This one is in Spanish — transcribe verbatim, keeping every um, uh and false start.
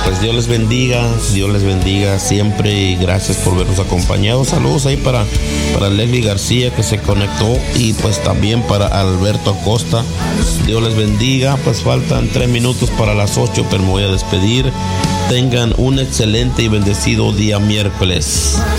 Pues Dios les bendiga, Dios les bendiga siempre y gracias por vernos acompañados. Saludos ahí para, para Leslie García que se conectó y pues también para Alberto Acosta. Dios les bendiga, pues faltan tres minutos para las ocho, pero me voy a despedir. Tengan un excelente y bendecido día miércoles.